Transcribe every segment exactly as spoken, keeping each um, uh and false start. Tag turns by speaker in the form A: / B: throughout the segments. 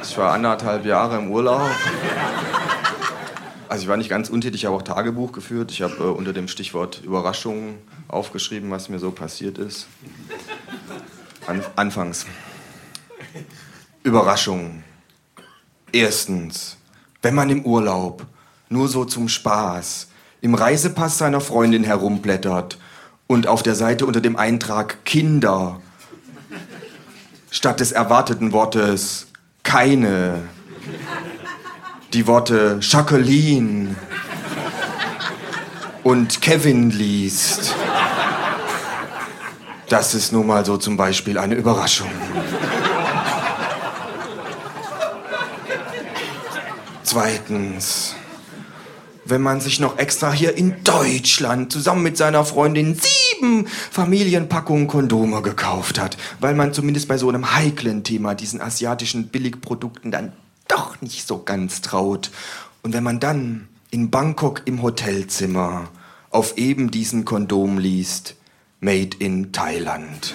A: Ich war anderthalb Jahre im Urlaub. Also ich war nicht ganz untätig, ich habe auch Tagebuch geführt. Ich habe äh, unter dem Stichwort Überraschungen aufgeschrieben, was mir so passiert ist. An, anfangs. Überraschungen. Erstens, wenn man im Urlaub nur so zum Spaß im Reisepass seiner Freundin herumblättert und auf der Seite unter dem Eintrag Kinder statt des erwarteten Wortes keine die Worte Jacqueline und Kevin liest. Das ist nun mal so zum Beispiel eine Überraschung. Zweitens, wenn man sich noch extra hier in Deutschland zusammen mit seiner Freundin sieben Familienpackungen Kondome gekauft hat, weil man zumindest bei so einem heiklen Thema diesen asiatischen Billigprodukten dann doch nicht so ganz traut. Und wenn man dann in Bangkok im Hotelzimmer auf eben diesen Kondom liest, Made in Thailand.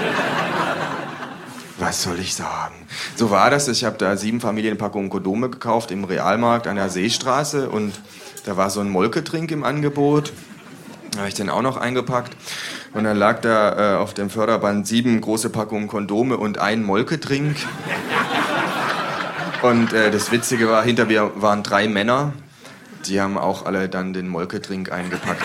A: Was soll ich sagen? So war das. Ich habe da sieben Familienpackungen Kondome gekauft im Realmarkt an der Seestraße und da war so ein Molketrink im Angebot. Da habe ich den auch noch eingepackt. Und dann lag da äh, auf dem Förderband sieben große Packungen Kondome und ein Molketrink. Und äh, das Witzige war, hinter mir waren drei Männer. Die haben auch alle dann den Molketrink eingepackt.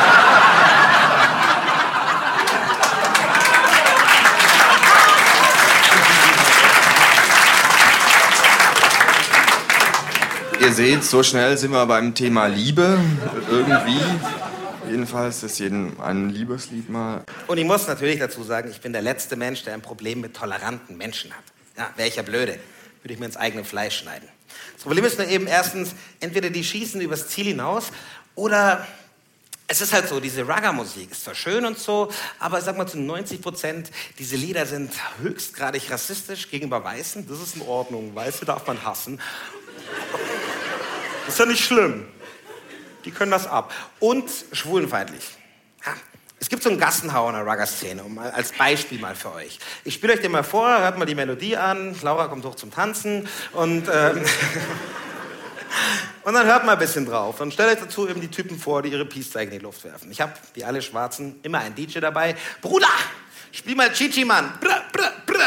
A: Ihr seht, so schnell sind wir beim Thema Liebe. Irgendwie. Jedenfalls ist jedem ein Liebeslied mal.
B: Und ich muss natürlich dazu sagen, ich bin der letzte Mensch, der ein Problem mit toleranten Menschen hat. Ja, wäre ich ja blöde. Würde ich mir ins eigene Fleisch schneiden. Das Problem ist nur eben erstens, entweder die schießen übers Ziel hinaus oder es ist halt so, diese Ragga-Musik ist zwar schön und so, aber ich sag mal zu neunzig Prozent, diese Lieder sind höchstgradig rassistisch gegenüber Weißen. Das ist in Ordnung, Weiße darf man hassen. Das ist ja nicht schlimm. Die können das ab. Und schwulenfeindlich. Ja. Es gibt so einen Gassenhauer in der Ragga-Szene, um mal als Beispiel mal für euch. Ich spiele euch den mal vor, hört mal die Melodie an, Laura kommt hoch zum Tanzen und, ähm, und dann hört mal ein bisschen drauf. Und stellt euch dazu eben die Typen vor, die ihre Peace-Zeichen in die Luft werfen. Ich habe, wie alle Schwarzen, immer einen D J dabei. Bruder, spiel mal Chichi, Mann. Brr, brr, brr.